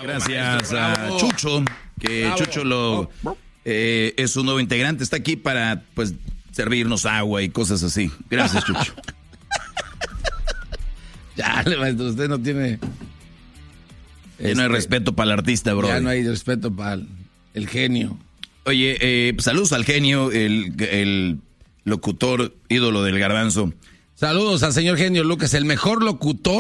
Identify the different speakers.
Speaker 1: Gracias a Chucho, que Chucho es un nuevo integrante, está aquí para pues servirnos agua y cosas así. Gracias, Chucho.
Speaker 2: Ya, maestro, usted no tiene...
Speaker 1: Ya no hay respeto para el artista, bro.
Speaker 2: Ya no hay respeto para el genio.
Speaker 1: Oye, saludos al genio, el locutor ídolo del Garbanzo.
Speaker 2: Saludos al señor Genio Lucas, el mejor locutor